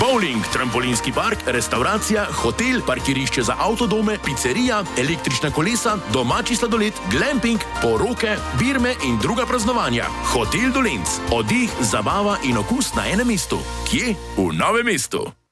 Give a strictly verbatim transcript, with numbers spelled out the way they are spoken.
Bowling, trampolinski park, restauracija, hotel, parkirišče za avtodome, pizzerija, električna kolesa, domači sladoled, glamping, poroke, birme in druga praznovanja. Hotel Dolenc. Oddih, zabava in okus na enem mestu. Kje? V Novem mestu.